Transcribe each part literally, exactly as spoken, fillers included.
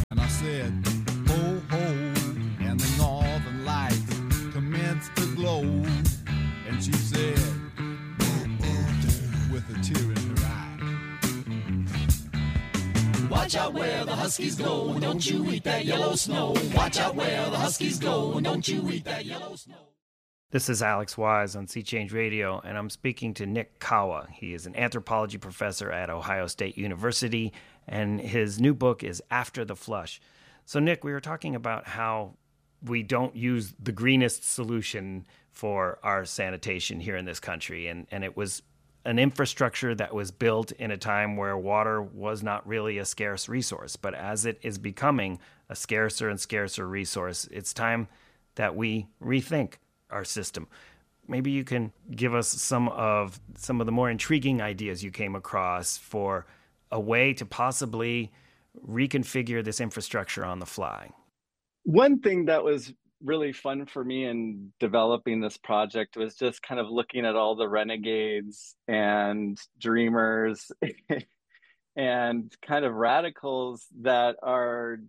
And I said, ho, ho, and the northern lights commenced to glow. And she said, oh, oh, with a tear in her eye. Watch out where the huskies go, and don't you eat that yellow snow. Watch out where the huskies go, and don't you eat that yellow snow. This is Alex Wise on Sea Change Radio, and I'm speaking to Nick Kawa. He is an anthropology professor at Ohio State University, and his new book is After the Flush. So, Nick, we were talking about how we don't use the greenest solution for our sanitation here in this country, and, and it was an infrastructure that was built in a time where water was not really a scarce resource. But as it is becoming a scarcer and scarcer resource, it's time that we rethink our system. Maybe you can give us some of some of the more intriguing ideas you came across for a way to possibly reconfigure this infrastructure on the fly. One thing that was really fun for me in developing this project was just kind of looking at all the renegades and dreamers and kind of radicals that are,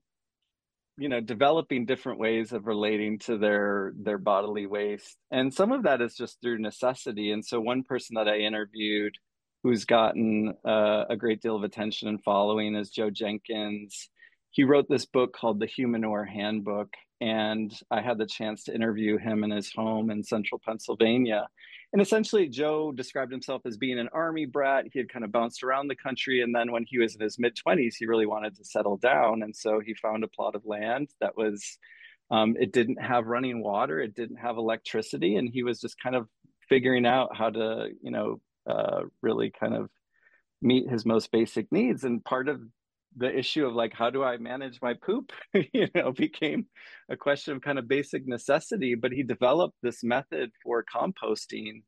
you know, developing different ways of relating to their their bodily waste. And some of that is just through necessity. And so one person that I interviewed who's gotten uh, a great deal of attention and following is Joe Jenkins. He wrote this book called The Humanure Handbook, and I had the chance to interview him in his home in central Pennsylvania. And essentially, Joe described himself as being an army brat. He had kind of bounced around the country. And then when he was in his mid-twenties, he really wanted to settle down. And so he found a plot of land that was, um, it didn't have running water. It didn't have electricity. And he was just kind of figuring out how to, you know, uh, really kind of meet his most basic needs. And part of the issue of like, how do I manage my poop, you know, became a question of kind of basic necessity. But he developed this method for composting,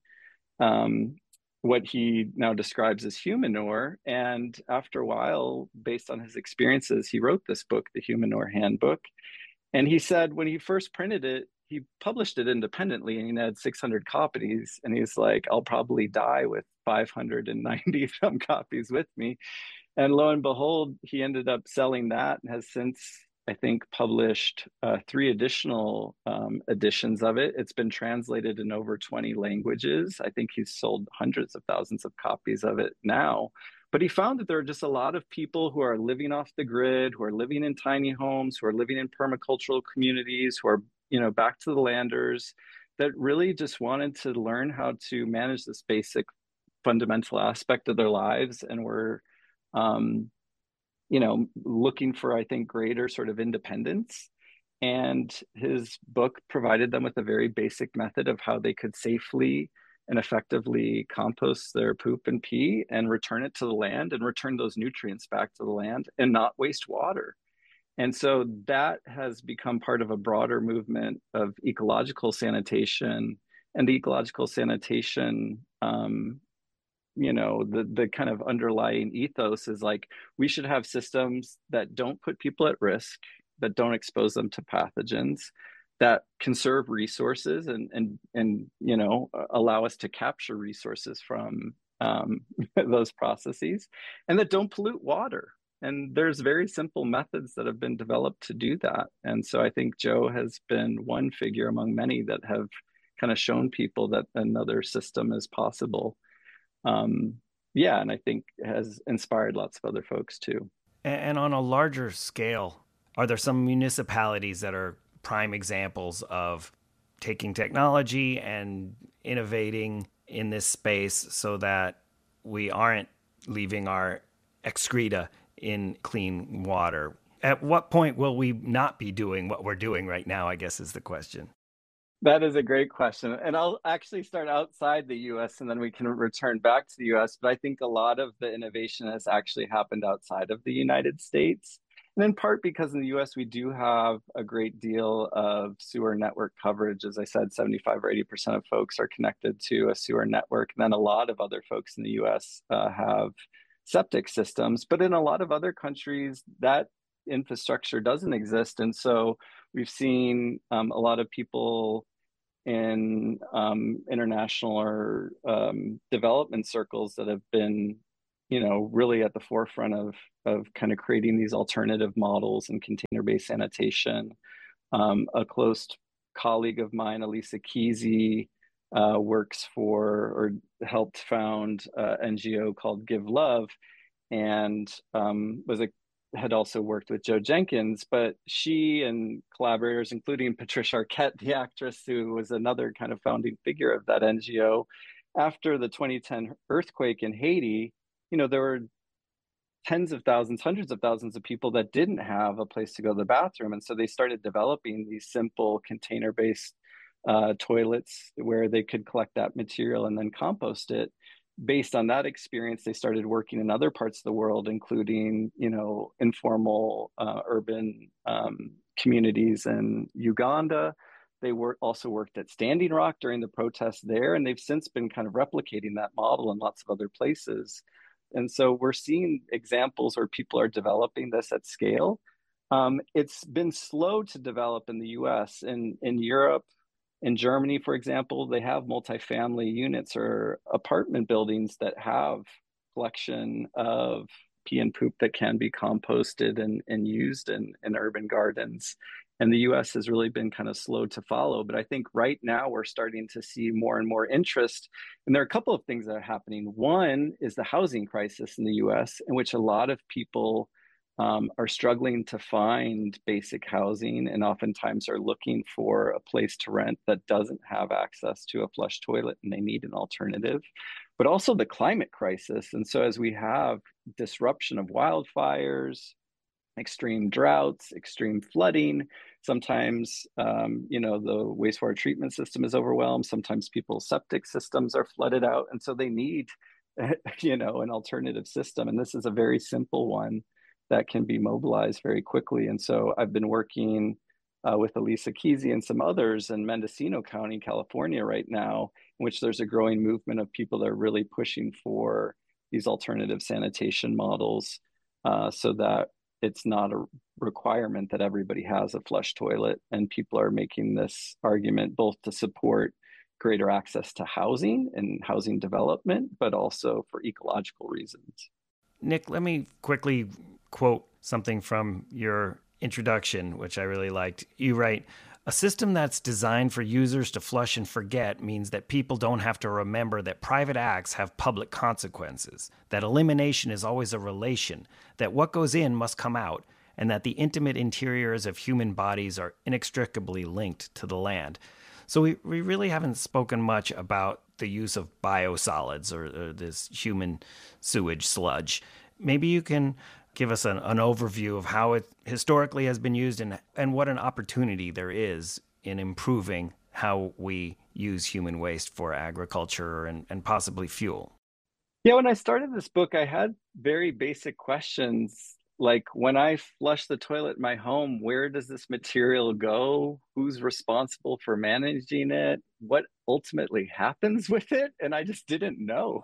um, what he now describes as humanure. And after a while, based on his experiences, he wrote this book, The Humanure Handbook. And he said when he first printed it, he published it independently and he had six hundred copies. And he's like, I'll probably die with five hundred ninety some copies with me. And lo and behold, he ended up selling that and has since, I think, published uh, three additional um, editions of it. It's been translated in over twenty languages. I think he's sold hundreds of thousands of copies of it now. But he found that there are just a lot of people who are living off the grid, who are living in tiny homes, who are living in permacultural communities, who are, you know, back to the landers, that really just wanted to learn how to manage this basic fundamental aspect of their lives, and were um, you know, looking for, I think, greater sort of independence. And his book provided them with a very basic method of how they could safely and effectively compost their poop and pee and return it to the land and return those nutrients back to the land and not waste water. And so that has become part of a broader movement of ecological sanitation. And the ecological sanitation, um, you know, the the kind of underlying ethos is like, we should have systems that don't put people at risk, that don't expose them to pathogens, that conserve resources and and and you know, allow us to capture resources from um, those processes, and that don't pollute water. And there's very simple methods that have been developed to do that. And so I think Joe has been one figure among many that have kind of shown people that another system is possible. Um, yeah, and I think has inspired lots of other folks too. And on a larger scale, are there some municipalities that are prime examples of taking technology and innovating in this space so that we aren't leaving our excreta in clean water? At what point will we not be doing what we're doing right now, I guess is the question. That is a great question. And I'll actually start outside the U S and then we can return back to the U S. But I think a lot of the innovation has actually happened outside of the United States. And in part because in the U S, we do have a great deal of sewer network coverage. As I said, seventy-five or eighty percent of folks are connected to a sewer network. And then a lot of other folks in the U S uh, have septic systems. But in a lot of other countries, that infrastructure doesn't exist. And so we've seen um, a lot of people in um, international or um, development circles that have been, you know, really at the forefront of of kind of creating these alternative models and container-based sanitation. Um, a close colleague of mine, Elisa Kesey, uh, works for or helped found an N G O called Give Love, and um, was a had also worked with Joe Jenkins, but she and collaborators, including Patricia Arquette, the actress who was another kind of founding figure of that N G O, after the twenty ten earthquake in Haiti, you know, there were tens of thousands, hundreds of thousands of people that didn't have a place to go to the bathroom. And so they started developing these simple container-based uh, toilets where they could collect that material and then compost it. Based on that experience, they started working in other parts of the world, including, you know, informal uh, urban um, communities in Uganda. They were also worked at Standing Rock during the protests there, and they've since been kind of replicating that model in lots of other places. And so we're seeing examples where people are developing this at scale. Um, it's been slow to develop in the U S. In, in Europe, in Germany, for example, they have multifamily units or apartment buildings that have collection of pee and poop that can be composted and, and used in, in urban gardens. And the U S has really been kind of slow to follow. But I think right now we're starting to see more and more interest. And there are a couple of things that are happening. One is the housing crisis in the U S, in which a lot of people um, are struggling to find basic housing and oftentimes are looking for a place to rent that doesn't have access to a flush toilet, and they need an alternative. But also the climate crisis. And so as we have disruption of wildfires, extreme droughts, extreme flooding, sometimes, um, you know, the wastewater treatment system is overwhelmed. Sometimes people's septic systems are flooded out. And so they need, you know, an alternative system. And this is a very simple one that can be mobilized very quickly. And so I've been working uh, with Elisa Kesey and some others in Mendocino County, California right now, in which there's a growing movement of people that are really pushing for these alternative sanitation models uh, so that it's not a requirement that everybody has a flush toilet. And people are making this argument both to support greater access to housing and housing development, but also for ecological reasons. Nick, let me quickly quote something from your introduction, which I really liked. You write, "A system that's designed for users to flush and forget means that people don't have to remember that private acts have public consequences, that elimination is always a relation, that what goes in must come out, and that the intimate interiors of human bodies are inextricably linked to the land." So we, we really haven't spoken much about the use of biosolids or, or this human sewage sludge. Maybe you can give us an, an overview of how it historically has been used and, and what an opportunity there is in improving how we use human waste for agriculture and, and possibly fuel. Yeah, when I started this book, I had very basic questions like, when I flush the toilet in my home, where does this material go? Who's responsible for managing it? What ultimately happens with it? And I just didn't know.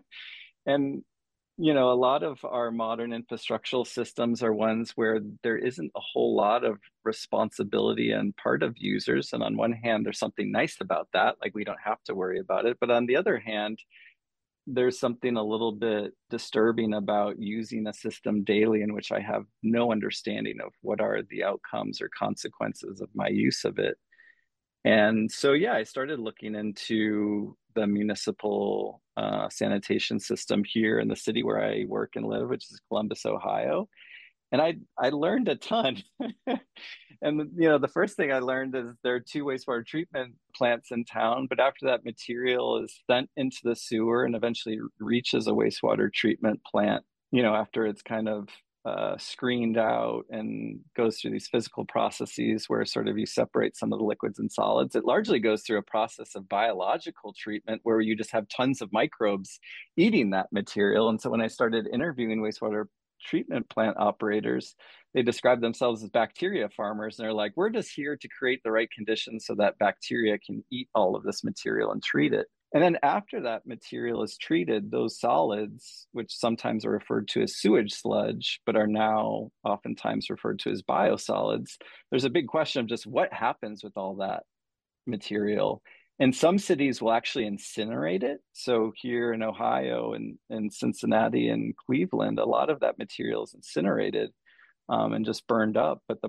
And you know, a lot of our modern infrastructural systems are ones where there isn't a whole lot of responsibility on part of users. And on one hand, there's something nice about that, like we don't have to worry about it. But on the other hand, there's something a little bit disturbing about using a system daily in which I have no understanding of what are the outcomes or consequences of my use of it. And so, yeah, I started looking into the municipal uh, sanitation system here in the city where I work and live, which is Columbus, Ohio. And I I learned a ton. And, you know, the first thing I learned is there are two wastewater treatment plants in town, but after that material is sent into the sewer and eventually reaches a wastewater treatment plant, you know, after it's kind of uh, screened out and goes through these physical processes where sort of you separate some of the liquids and solids, it largely goes through a process of biological treatment where you just have tons of microbes eating that material. And so when I started interviewing wastewater treatment plant operators, they describe themselves as bacteria farmers. And they're like, we're just here to create the right conditions so that bacteria can eat all of this material and treat it. And then after that material is treated, those solids, which sometimes are referred to as sewage sludge, but are now oftentimes referred to as biosolids, there's a big question of just what happens with all that material. And some cities will actually incinerate it. So here in Ohio and, and Cincinnati and Cleveland, a lot of that material is incinerated um, and just burned up. But the